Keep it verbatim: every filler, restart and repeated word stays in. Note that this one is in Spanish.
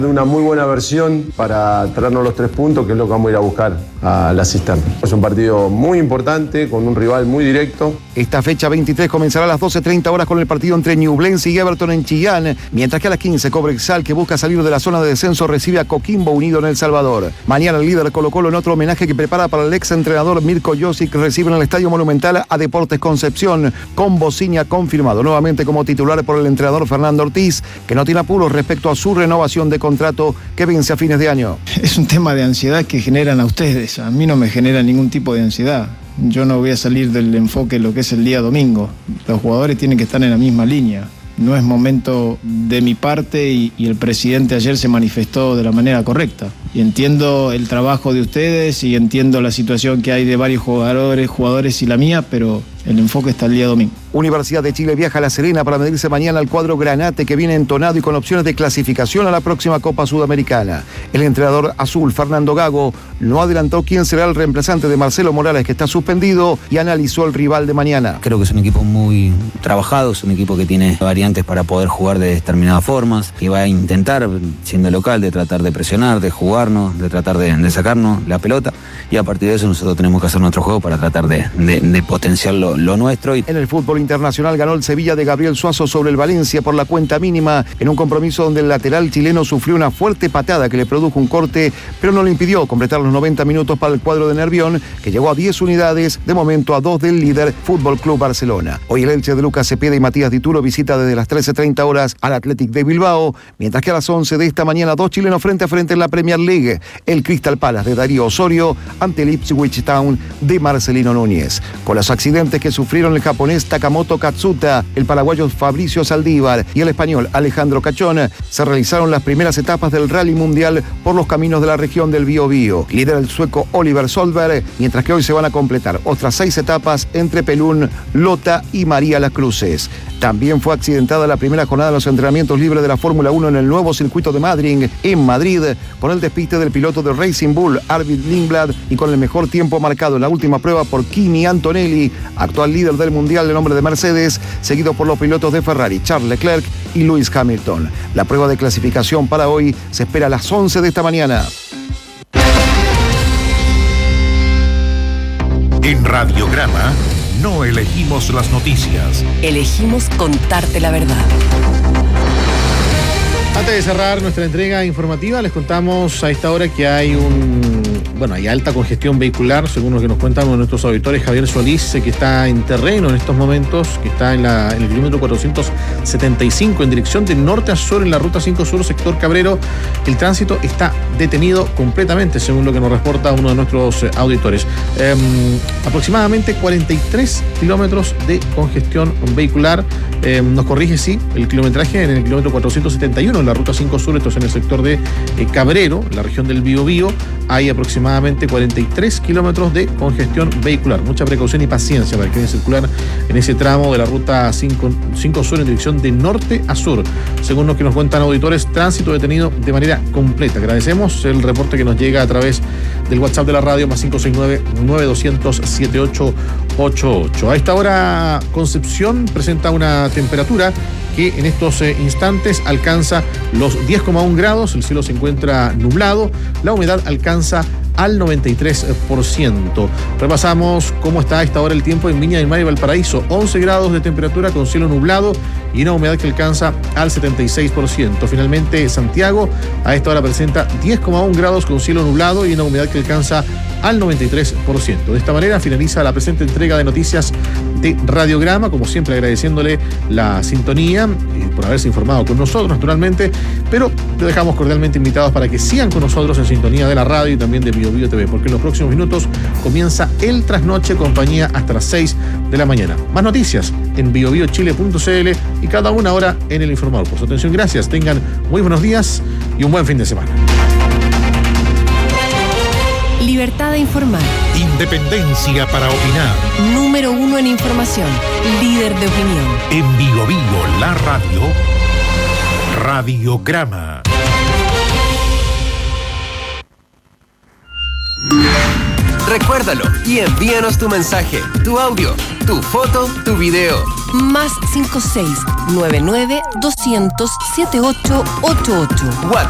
Una muy buena versión para traernos los tres puntos, que es lo que vamos a ir a buscar a la cisterna. Es un partido muy importante, con un rival muy directo. Esta fecha veintitrés comenzará a las doce treinta horas con el partido entre Ñublense y Everton en Chillán, mientras que a las quince Cobresal, que busca salir de la zona de descenso, recibe a Coquimbo Unido en El Salvador. Mañana el líder Colo-Colo, en otro homenaje que prepara para el ex entrenador Mirko Josic, recibe en el Estadio Monumental a Deportes Concepción, con Bociña confirmado nuevamente como titular por el entrenador Fernando Ortiz, que no tiene apuros respecto a su renovación de contrato que vence a fines de año. Es un tema de ansiedad que generan a ustedes. A mí no me genera ningún tipo de ansiedad. Yo no voy a salir del enfoque de lo que es el día domingo. Los jugadores tienen que estar en la misma línea. No es momento de mi parte y, y el presidente ayer se manifestó de la manera correcta. Y entiendo el trabajo de ustedes y entiendo la situación que hay de varios jugadores, jugadores y la mía, pero el enfoque está el día domingo. Universidad de Chile viaja a La Serena para medirse mañana al cuadro Granate, que viene entonado y con opciones de clasificación a la próxima Copa Sudamericana. El entrenador azul, Fernando Gago, no adelantó quién será el reemplazante de Marcelo Morales, que está suspendido, y analizó el rival de mañana. Creo que es un equipo muy trabajado, es un equipo que tiene variantes para poder jugar de determinadas formas, y va a intentar, siendo local, de tratar de presionar, de jugarnos, de tratar de, de sacarnos la pelota, y a partir de eso nosotros tenemos que hacer nuestro juego para tratar de, de, de potenciar lo, lo nuestro. En el fútbol internacional ganó el Sevilla de Gabriel Suazo sobre el Valencia por la cuenta mínima, en un compromiso donde el lateral chileno sufrió una fuerte patada que le produjo un corte, pero no le impidió completar los noventa minutos para el cuadro de Nervión, que llegó a diez unidades, de momento a dos del líder Fútbol Club Barcelona. Hoy el Elche de Lucas Cepeda y Matías Dituro visita desde las trece treinta horas al Athletic de Bilbao, mientras que a las once de esta mañana dos chilenos frente a frente en la Premier League. El Crystal Palace de Darío Osorio ante el Ipswich Town de Marcelino Núñez. Con los accidentes que sufrieron el japonés Takamoto Katsuta, el paraguayo Fabricio Saldívar y el español Alejandro Cachón, se realizaron las primeras etapas del Rally Mundial por los caminos de la región del Biobío. Lidera el sueco Oliver Solberg, mientras que hoy se van a completar otras seis etapas entre Pelún, Lota y María Las Cruces. También fue accidentada la primera jornada de los entrenamientos libres de la Fórmula uno en el nuevo circuito de Madrid, en Madrid, con el despiste del piloto de Racing Bull, Arvid Lindblad, y con el mejor tiempo marcado en la última prueba por Kimi Antonelli, actual líder del Mundial de nombre de Mercedes, seguido por los pilotos de Ferrari, Charles Leclerc y Lewis Hamilton. La prueba de clasificación para hoy se espera a las once de esta mañana. En Radiograma no elegimos las noticias. Elegimos contarte la verdad. Antes de cerrar nuestra entrega informativa, les contamos a esta hora que hay un... Bueno, hay alta congestión vehicular, según lo que nos cuentan uno de nuestros auditores, Javier Solís, que está en terreno en estos momentos, que está en, la, en el kilómetro cuatrocientos setenta y cinco, en dirección de norte a sur, en la ruta cinco Sur, sector Cabrero. El tránsito está detenido completamente, según lo que nos reporta uno de nuestros eh, auditores. Eh, aproximadamente cuarenta y tres kilómetros de congestión vehicular. Eh, nos corrige, sí, el kilometraje en el kilómetro cuatrocientos setenta y uno, en la ruta cinco Sur, esto es en el sector de eh, Cabrero, en la región del Biobío. Hay aproximadamente cuarenta y tres kilómetros de congestión vehicular. Mucha precaución y paciencia para quienes circular en ese tramo de la ruta cinco Sur en dirección de norte a sur. Según lo que nos cuentan auditores, tránsito detenido de manera completa. Agradecemos el reporte que nos llega a través del WhatsApp de la radio, más cinco seis nueve, nueve dos cero cero, siete ocho ocho ocho. A esta hora, Concepción presenta una temperatura que en estos eh, instantes alcanza los diez coma uno grados, el cielo se encuentra nublado, la humedad alcanza al noventa y tres por ciento. Repasamos cómo está a esta hora el tiempo en Viña del Mar y Valparaíso. once grados de temperatura con cielo nublado y una humedad que alcanza al setenta y seis por ciento. Finalmente, Santiago a esta hora presenta diez coma uno grados con cielo nublado y una humedad que alcanza al noventa y tres por ciento. De esta manera finaliza la presente entrega de noticias de Radiograma, como siempre agradeciéndole la sintonía y por haberse informado con nosotros, naturalmente, pero le dejamos cordialmente invitados para que sigan con nosotros en sintonía de la radio y también de Biobío T V, porque en los próximos minutos comienza el Trasnoche, compañía hasta las seis de la mañana. Más noticias en biobiochile punto cl y cada una hora en El Informador. Por su atención, gracias. Tengan muy buenos días y un buen fin de semana. Libertad de informar. Independencia para opinar. Número uno en información. Líder de opinión. En Biobío, la radio. Radiograma. Recuérdalo y envíanos tu mensaje, tu audio, tu foto, tu video. Más cinco seis nueve nueve dos cero cero siete ocho ocho ocho.